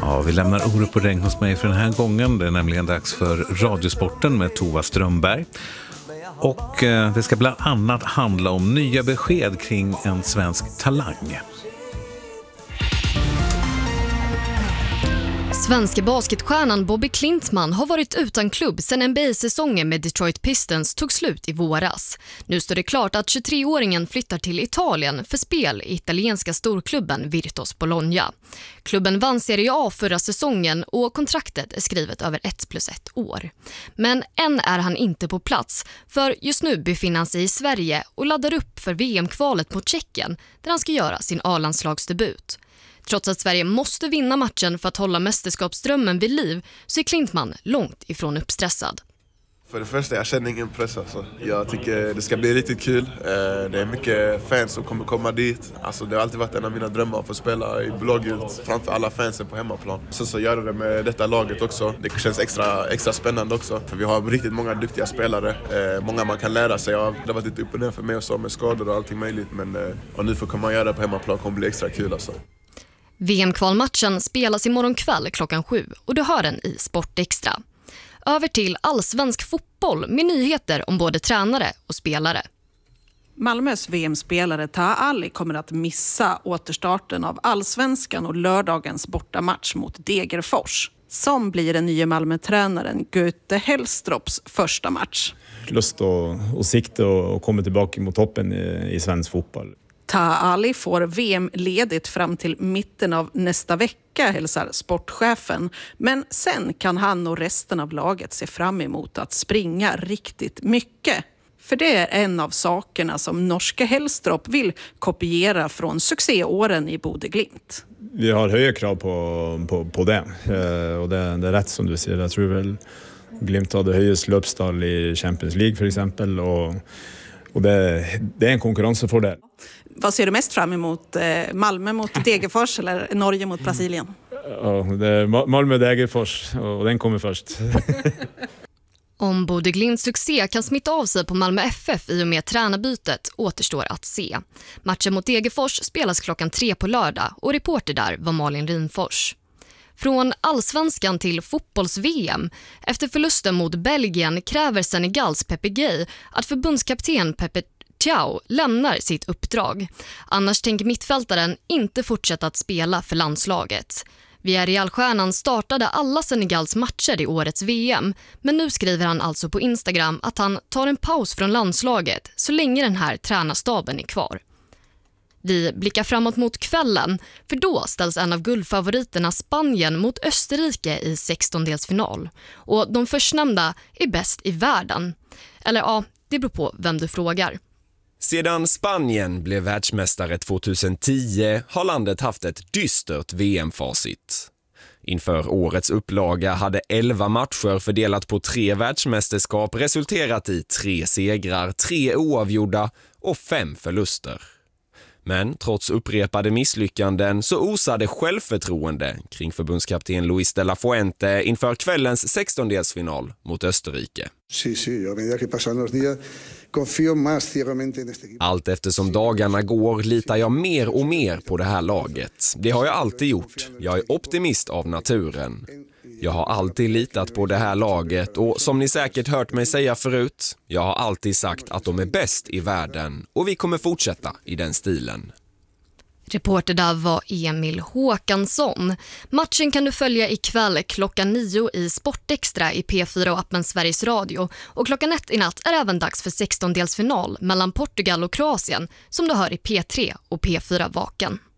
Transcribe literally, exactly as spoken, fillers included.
Ja, vi lämnar oro på regn hos mig för den här gången. Det är nämligen dags för Radiosporten med Tova Strömberg. Och eh, det ska bland annat handla om nya besked kring en svensk talang. Svenska basketstjärnan Bobby Klintman har varit utan klubb sedan N B A-säsongen med Detroit Pistons tog slut i våras. Nu står det klart att tjugotre-åringen flyttar till Italien för spel i italienska storklubben Virtus Bologna. Klubben vann Serie A förra säsongen och kontraktet är skrivet över ett plus ett år. Men än är han inte på plats, för just nu befinner han sig i Sverige och laddar upp för V M-kvalet mot Tjeckien där han ska göra sin A-landslagsdebut. Trots att Sverige måste vinna matchen för att hålla mästerskapsdrömmen vid liv så är Klintman långt ifrån uppstressad. För det första, jag känner ingen press alltså. Jag tycker det ska bli riktigt kul. Det är mycket fans som kommer komma dit. Alltså, det har alltid varit en av mina drömmar att få spela i blågult framför alla fansen på hemmaplan. Så så gör det med detta laget också. Det känns extra, extra spännande också. För vi har riktigt många duktiga spelare. Många man kan lära sig av. Det har varit lite upp och ner för mig och så med skador och allting möjligt. Men och nu får man göra det på hemmaplan kommer bli extra kul alltså. V M-kvalmatchen spelas imorgon kväll klockan sju och du hör den i Sportextra. Över till allsvensk fotboll med nyheter om både tränare och spelare. Malmös V M-spelare Taha Ali kommer att missa återstarten av allsvenskan och lördagens bortamatch mot Degerfors, som blir den nya Malmö-tränaren Göte Hellstrops första match. Lust och, och sikte och, och komma tillbaka mot toppen i, i svensk fotboll. Taha Ali får V M-ledigt fram till mitten av nästa vecka, hälsar sportchefen. Men sen kan han och resten av laget se fram emot att springa riktigt mycket. För det är en av sakerna som norska Hellstrop vill kopiera från succéåren i Bodø/Glimt. Vi har höga krav på, på, på det. Och det, det är rätt som du säger. Jag tror väl Glimt hade höjst löpstall i Champions League för exempel. Och, och det, det är en konkurrensfördel. Vad ser du mest fram emot? Malmö mot Degerfors eller Norge mot Brasilien? Ja, det är Malmö Degerfors och den kommer först. Om Bodø/Glimts succé kan smitta av sig på Malmö F F i och med tränarbytet återstår att se. Matchen mot Degerfors spelas klockan tre på lördag och reporter där var Malin Rinfors. Från allsvenskan till fotbolls-V M. Efter förlusten mot Belgien kräver Senegals Pepe Gay att förbundskapten Pepe Thiaw lämnar sitt uppdrag. Annars tänker mittfältaren inte fortsätta att spela för landslaget. Villarreal-stjärnan startade alla Senegals matcher i årets V M, men nu skriver han alltså på Instagram att han tar en paus från landslaget så länge den här tränarstaben är kvar. Vi blickar framåt mot kvällen, för då ställs en av guldfavoriterna Spanien mot Österrike i sextondelsfinal. Och de förstnämnda är bäst i världen. Eller ja, det beror på vem du frågar. Sedan Spanien blev världsmästare tjugohundratio har landet haft ett dystert V M-facit. Inför årets upplaga hade elva matcher fördelat på tre världsmästerskap resulterat i tre segrar, tre oavgjorda och fem förluster. Men trots upprepade misslyckanden så osade självförtroende kring förbundskapten Luis de la Fuente inför kvällens sextondelsfinal mot Österrike. Allt eftersom dagarna går litar jag mer och mer på det här laget. Det har jag alltid gjort. Jag är optimist av naturen. Jag har alltid litat på det här laget och som ni säkert hört mig säga förut, jag har alltid sagt att de är bäst i världen och vi kommer fortsätta i den stilen. Reporter där var Emil Håkansson. Matchen kan du följa ikväll klockan nio i Sportextra i P fyra och appen Sveriges Radio. Och klockan ett i natt är även dags för sextondelsfinal mellan Portugal och Kroatien som du hör i P tre och P fyra Vaken.